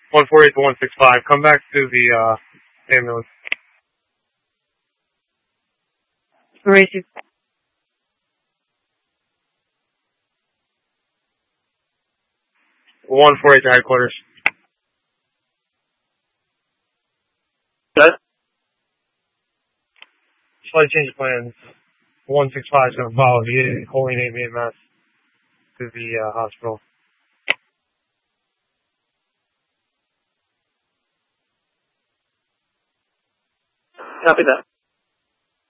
148 to 165. Come back to the ambulance. Racing. 148 to headquarters. Good. Slight change of plans. 165 is going to follow the Holy Name EMS to the hospital. Copy that.